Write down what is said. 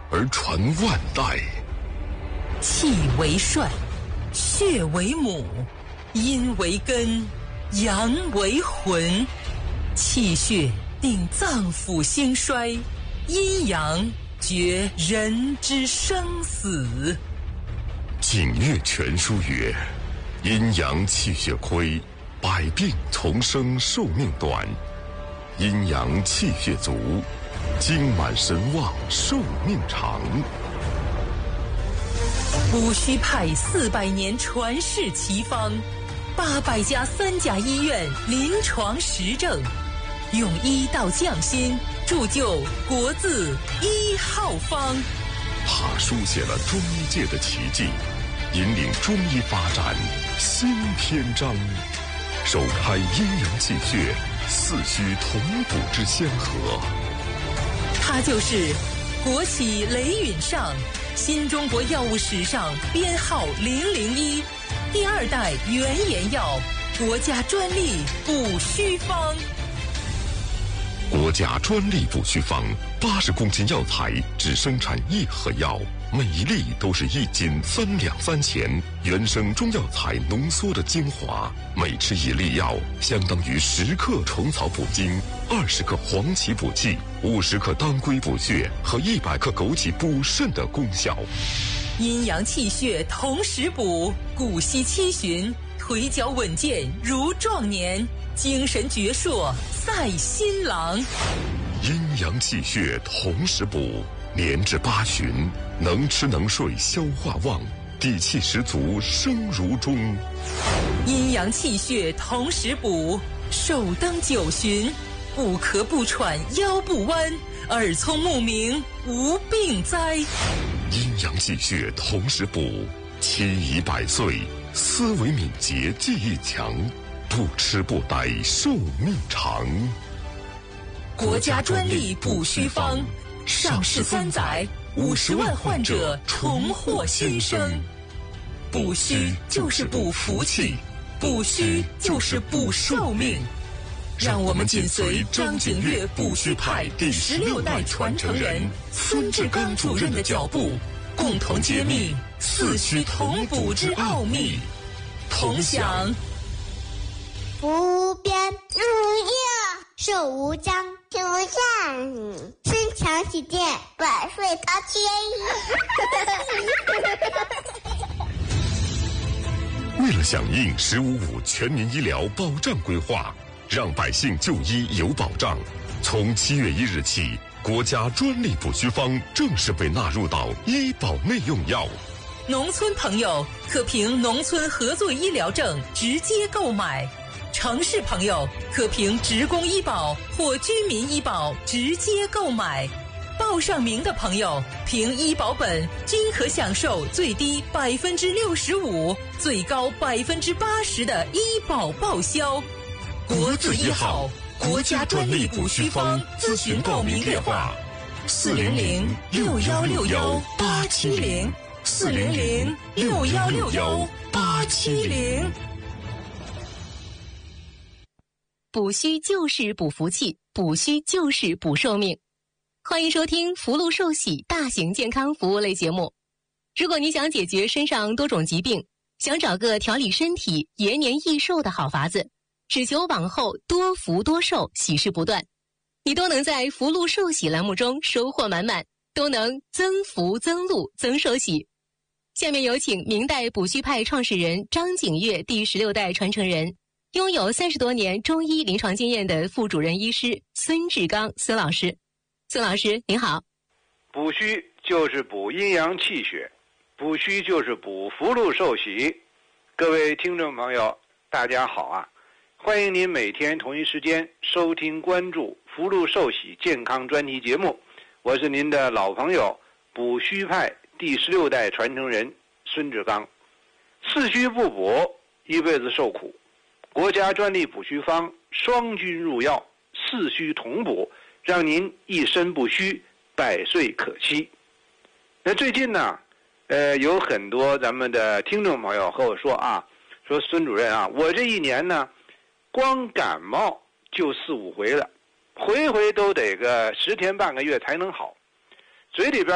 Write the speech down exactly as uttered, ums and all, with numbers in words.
而传万代。 气为帅，血为母，阴为根，阳为魂。气血定脏腑兴衰，阴阳决人之生死。 景岳全书曰：阴阳气血亏，百病丛生，寿命短；阴阳气血足，精满神旺，寿命长。 戊戌派四百年传世奇方，八百家三甲医院临床实证，用医道匠心，铸就国字一号方。 他书写了中医界的奇迹，引领中医发展新篇章，首开阴阳气血四虚同补之先河。 他就是国企雷允上，新中国药物史上编号零零一，第二代原研药，国家专利补虚方。 国家专利补虚方，八十公斤药材只生产一盒药，每一粒都是一斤三两三钱，原生中药材浓缩的精华，每吃一粒药，相当于十克虫草补精，二十克黄芪补气，五十克当归补血和一百克枸杞补肾的功效。 阴阳气血同时补，骨息七旬，腿脚稳健如壮年，精神矍铄赛新郎。 阴阳气血同时补，年至八旬，能吃能睡，消化旺，底气十足，生如钟。 阴阳气血同时补，寿登九旬，不咳不喘，腰不弯，耳聪目明，无病灾。 阴阳气血同时补，七宜百岁，思维敏捷，记忆强，不吃不呆，寿命长。 国家专利补虚方，上市三载，五十万患者重获新生。补虚就是补福气，补虚就是补寿命。让我们紧随张景岳补虚派第十六代传承人孙志刚主任的脚步，共同揭秘四虚同补之奥秘，同享不变如一，寿无疆，听不见，身强体健，百岁他千亿。为了响应“十五五”全民医疗保障规划，让百姓就医有保障，从七月一日起，国家专利补虚方正式被纳入到医保内用药。 农村朋友可凭农村合作医疗证直接购买，城市朋友可凭职工医保或居民医保直接购买。报上名的朋友凭医保本均可享受最低百分之六十五、最高百分之八十的医保报销。国字一号，国家专利补虚方，咨询报名电话：四零零六幺六幺八七零，四零零六幺六幺八七零。 补虚就是补福气，补虚就是补寿命。欢迎收听福禄寿喜大型健康服务类节目。如果你想解决身上多种疾病，想找个调理身体、延年益寿的好法子，只求往后多福多寿，喜事不断，你都能在福禄寿喜栏目中收获满满，都能增福增禄增寿喜。下面有请明代补虚派创始人张景岳第十六代传承人，拥有三十多年中医临床经验的副主任医师孙志刚孙老师。孙老师您好。 补虚就是补阴阳气血，补虚就是补福禄寿喜。各位听众朋友大家好啊，欢迎您每天同一时间收听关注福禄寿喜健康专题节目，我是您的老朋友补虚派第十六代传承人孙志刚。四虚不补一辈子受苦，国家专利补虚方双菌入药，四虚同补，让您一身不虚，百岁可期。那最近呢，呃，有很多咱们的听众朋友和我说啊，说孙主任啊，我这一年呢，光感冒就四五回了，回回都得个十天半个月才能好，嘴里边